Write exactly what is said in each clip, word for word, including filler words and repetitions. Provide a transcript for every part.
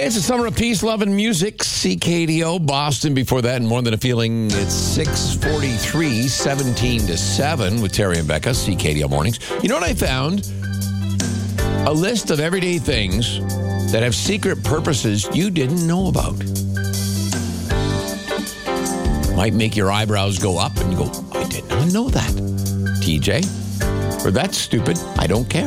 It's a summer of peace, love, and music. C K D O, Boston. Before that, and More Than a Feeling, it's six forty-three, seventeen to seven with Terry and Becca, C K D O Mornings. You know what I found? A list of everyday things that have secret purposes you didn't know about. Might make your eyebrows go up and you go, I did not know that. T J, or that's stupid, I don't care.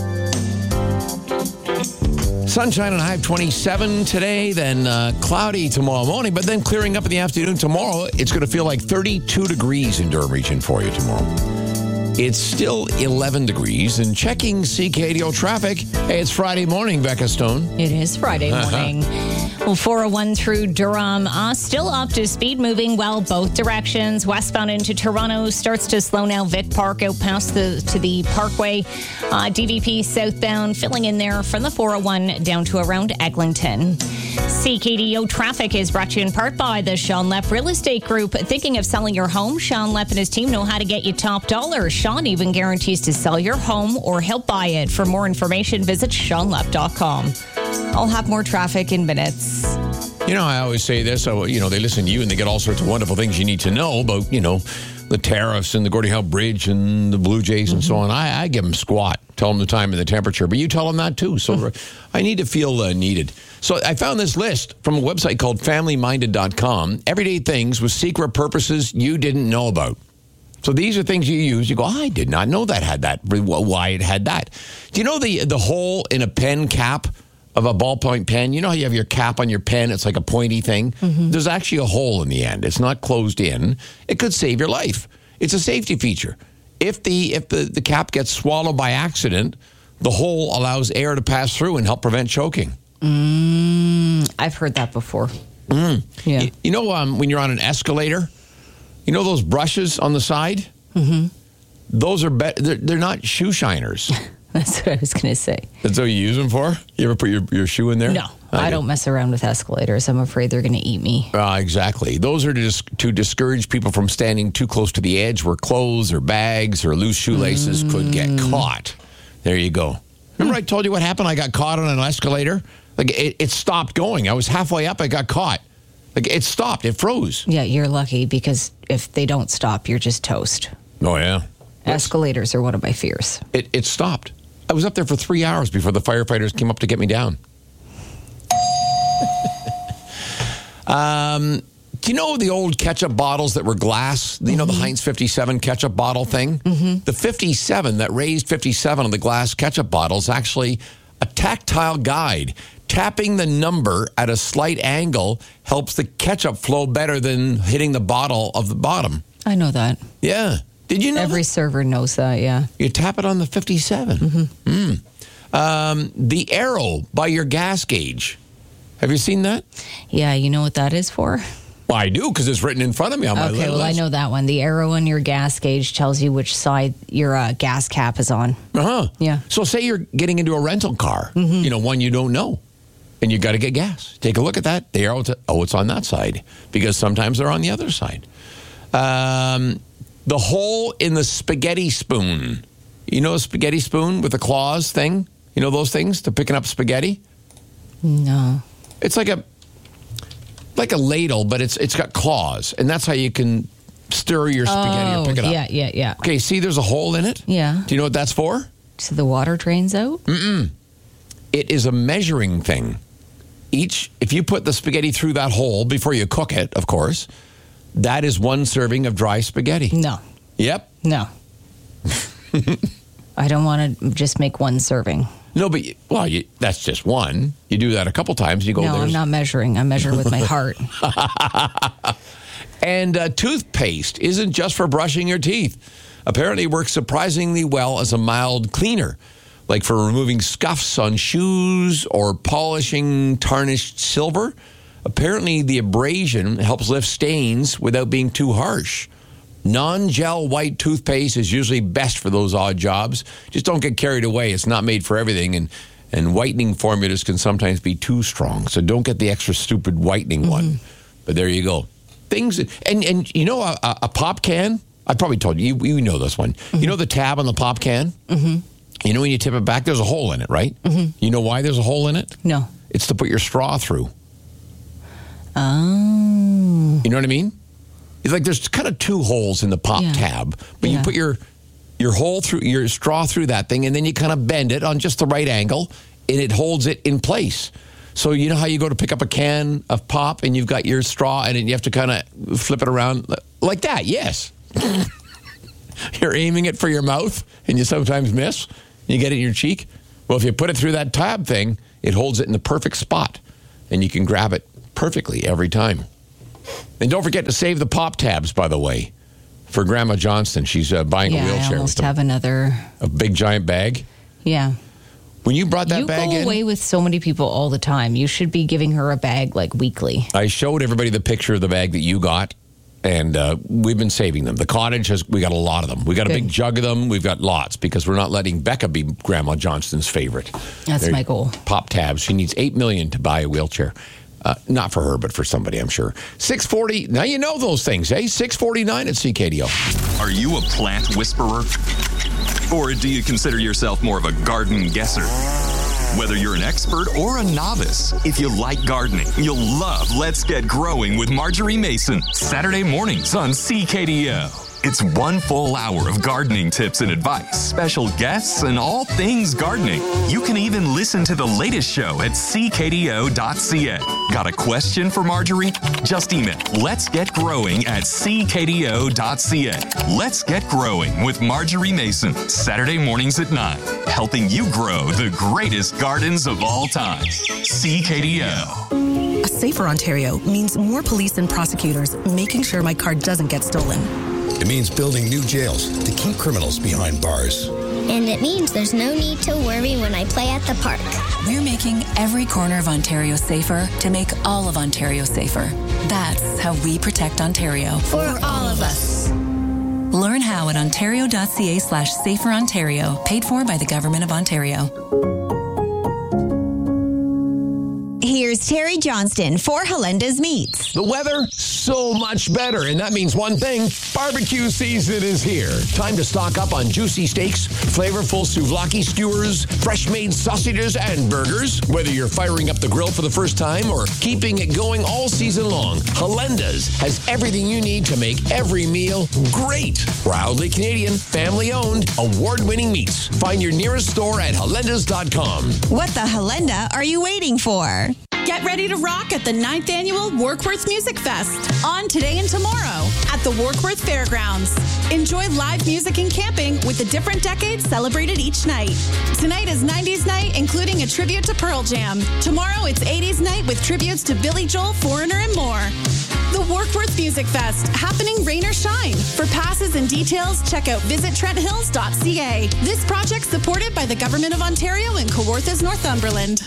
Sunshine and high of twenty-seven today, then uh, cloudy tomorrow morning, but then clearing up in the afternoon tomorrow. It's going to feel like thirty-two degrees in Durham region for you tomorrow. It's still eleven degrees, and checking C K D O traffic. Hey, it's Friday morning, Becca Stone. It is Friday morning. Uh-huh. Well, four oh one through Durham, uh, still up to speed, moving well both directions. Westbound into Toronto starts to slow now. Vic Park out past the to the Parkway. Uh, D V P southbound filling in there from the four oh one down to around Eglinton. C K D O traffic is brought to you in part by the Sean Lepp Real Estate Group. Thinking of selling your home? Sean Lepp and his team know how to get you top dollar. Sean even guarantees to sell your home or help buy it. For more information, visit sean lepp dot com. I'll have more traffic in minutes. You know, I always say this, so, you know, they listen to you and they get all sorts of wonderful things you need to know about, you know, the tariffs and the Gordie Howe Bridge and the Blue Jays and mm-hmm. so on. I, I give them squat, tell them the time and the temperature, but you tell them that too. So I need to feel uh, needed. So I found this list from a website called family minded dot com, everyday things with secret purposes you didn't know about. So these are things you use. You go, oh, I did not know that had that. Why it had that? Do you know the the hole in a pen cap of a ballpoint pen? You know how you have your cap on your pen? It's like a pointy thing. Mm-hmm. There's actually a hole in the end. It's not closed in. It could save your life. It's a safety feature. If the if the, the cap gets swallowed by accident, the hole allows air to pass through and help prevent choking. Mm, I've heard that before. Mm. Yeah. You, you know um, when you're on an escalator, you know those brushes on the side? Mm-hmm. Those are be- they're, they're not shoe shiners. That's what I was going to say. That's what you use them for? You ever put your, your shoe in there? No, I, I don't mess around with escalators. I'm afraid they're going to eat me. Uh, exactly. Those are to, dis- to discourage people from standing too close to the edge where clothes or bags or loose shoelaces mm. could get caught. There you go. Remember I told you what happened? I got caught on an escalator. Like it, it stopped going. I was halfway up. I got caught. Like it stopped. It froze. Yeah, you're lucky because if they don't stop, you're just toast. Oh, yeah. Escalators are one of my fears. It, it stopped. I was up there for three hours before the firefighters came up to get me down. um, do you know the old ketchup bottles that were glass? You know mm-hmm. the Heinz fifty-seven ketchup bottle thing? Mm-hmm. The fifty-seven, that raised fifty-seven on the glass ketchup bottles, actually a tactile guide. Tapping the number at a slight angle helps the ketchup flow better than hitting the bottle of the bottom. I know that. Yeah. Did you know Every that? server knows that, yeah. You tap it on the fifty-seven. Mm-hmm. Mm. Um, the arrow by your gas gauge. Have you seen that? Yeah, you know what that is for? Well, I do, because it's written in front of me on my list. Okay, well, I know that one. The arrow on your gas gauge tells you which side your uh, gas cap is on. Uh-huh. Yeah. So say you're getting into a rental car, mm-hmm. you know, one you don't know, and you got to get gas. Take a look at that. The arrow, t- oh, it's on that side, because sometimes they're on the other side. Um... The hole in the spaghetti spoon. You know a spaghetti spoon with the claws thing? You know those things to picking up spaghetti? No. It's like a like a ladle, but it's it's got claws, and that's how you can stir your spaghetti oh, or pick it up. Yeah, yeah, yeah. Okay, see there's a hole in it? Yeah. Do you know what that's for? So the water drains out? Mm-mm. It is a measuring thing. Each, if you put the spaghetti through that hole before you cook it, of course, that is one serving of dry spaghetti. No. Yep. No. I don't want to just make one serving. No, but, well, you, that's just one. You do that a couple times. You go, no, There's... I'm not measuring. I'm measuring with my heart. And uh, toothpaste isn't just for brushing your teeth. Apparently it works surprisingly well as a mild cleaner, like for removing scuffs on shoes or polishing tarnished silver. Apparently, the abrasion helps lift stains without being too harsh. Non-gel white toothpaste is usually best for those odd jobs. Just don't get carried away. It's not made for everything, and, and whitening formulas can sometimes be too strong. So don't get the extra stupid whitening mm-hmm. one. But there you go. Things, and, and you know a, a pop can? I probably told you, you, you know this one. Mm-hmm. You know the tab on the pop can? Mm-hmm. You know when you tip it back, there's a hole in it, right? Mm-hmm. You know why there's a hole in it? No. It's to put your straw through. Oh. You know what I mean? It's like there's kind of two holes in the pop Yeah. tab, but Yeah. you put your your hole through your straw through that thing, and then you kind of bend it on just the right angle, and it holds it in place. So you know how you go to pick up a can of pop, and you've got your straw, and then you have to kind of flip it around like that. Yes, you're aiming it for your mouth, and you sometimes miss. You get it in your cheek. Well, if you put it through that tab thing, it holds it in the perfect spot, and you can grab it perfectly every time. And don't forget to save the pop tabs, by the way, for Grandma Johnston. She's uh, buying Yeah, a wheelchair I almost with have a, another. a big giant bag. Yeah. When you brought that you bag go in, away with so many people all the time. You should be giving her a bag like weekly. I showed everybody the picture of the bag that you got, and uh, we've been saving them. The cottage has, we got a lot of them. We got a Good. big jug of them. We've got lots because we're not letting Becca be Grandma Johnston's favorite. That's They're my goal. Pop tabs. She needs eight million to buy a wheelchair. Uh, not for her, but for somebody, I'm sure. six forty. Now you know those things, eh? six forty-nine at C K D O. Are you a plant whisperer? Or do you consider yourself more of a garden guesser? Whether you're an expert or a novice, if you like gardening, you'll love Let's Get Growing with Marjorie Mason. Saturday mornings on C K D O. It's one full hour of gardening tips and advice, special guests, and all things gardening. You can even listen to the latest show at c k d o dot c a. Got a question for Marjorie? Just email Let's Get Growing at c k d o dot c a. Let's Get Growing with Marjorie Mason, Saturday mornings at nine, helping you grow the greatest gardens of all time. C K D O. A safer Ontario means more police and prosecutors making sure my car doesn't get stolen. It means building new jails to keep criminals behind bars. And it means there's no need to worry when I play at the park. We're making every corner of Ontario safer to make all of Ontario safer. That's how we protect Ontario. For all of us. Learn how at ontario.ca slash safer Ontario, paid for by the Government of Ontario. Here's Terry Johnston for Halenda's Meats. The weather, so much better. And that means one thing, barbecue season is here. Time to stock up on juicy steaks, flavorful souvlaki skewers, fresh-made sausages, and burgers. Whether you're firing up the grill for the first time or keeping it going all season long, Halenda's has everything you need to make every meal great. Proudly Canadian, family-owned, award-winning meats. Find your nearest store at halendas dot com. What the Halenda are you waiting for? Get ready to rock at the ninth Annual Warkworth Music Fest on today and tomorrow at the Warkworth Fairgrounds. Enjoy live music and camping with the different decades celebrated each night. Tonight is nineties night, including a tribute to Pearl Jam. Tomorrow it's eighties night with tributes to Billy Joel, Foreigner, and more. The Warkworth Music Fest, happening rain or shine. For passes and details, check out visit trent hills dot c a. This project supported by the Government of Ontario and Kawarthas, Northumberland.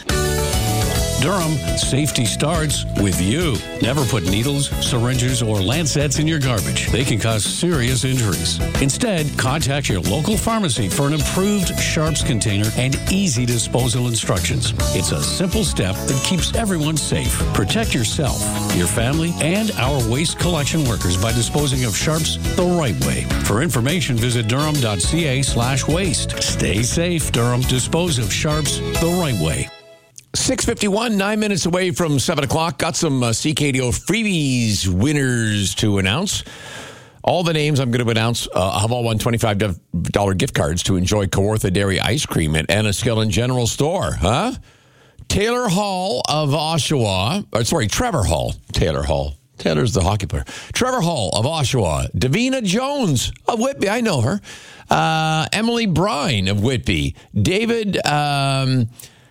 Durham, safety starts with you. Never put needles, syringes, or lancets in your garbage. They can cause serious injuries. Instead, contact your local pharmacy for an improved Sharps container and easy disposal instructions. It's a simple step that keeps everyone safe. Protect yourself, your family, and our waste collection workers by disposing of Sharps the right way. For information, visit durham.ca slash waste. Stay safe, Durham. Dispose of Sharps the right way. six fifty-one, nine minutes away from seven o'clock. Got some uh, C K D O freebies winners to announce. All the names I'm going to announce uh, have all won twenty-five dollars gift cards to enjoy Kawartha Dairy Ice Cream at Enniskillen General Store. Huh? Taylor Hall of Oshawa. Or, sorry, Trevor Hall. Taylor Hall. Taylor's the hockey player. Trevor Hall of Oshawa. Davina Jones of Whitby. I know her. Uh, Emily Brine of Whitby. David... Um,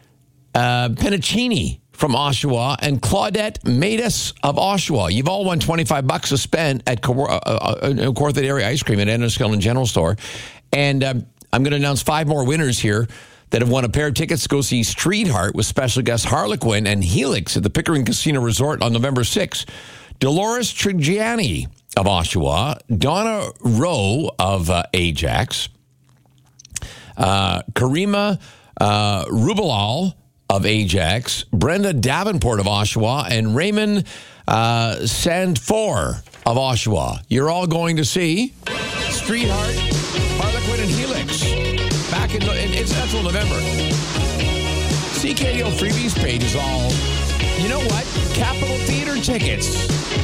Uh, Penicini from Oshawa and Claudette Matus of Oshawa. You've all won twenty-five bucks to spend at Kawartha Dairy Ice Cream at Enniskillen General Store. And um, I'm going to announce five more winners here that have won a pair of tickets to go see Streetheart with special guests Harlequin and Helix at the Pickering Casino Resort on November sixth. Dolores Trigiani of Oshawa, Donna Rowe of uh, Ajax, uh, Karima uh, Rubalal of Ajax, Brenda Davenport of Oshawa, and Raymond uh, Sandfor of Oshawa. You're all going to see Streetheart, Harlequin, and Helix back in, in it's until November. C K D O freebies page is all, you know what? Capitol Theater tickets.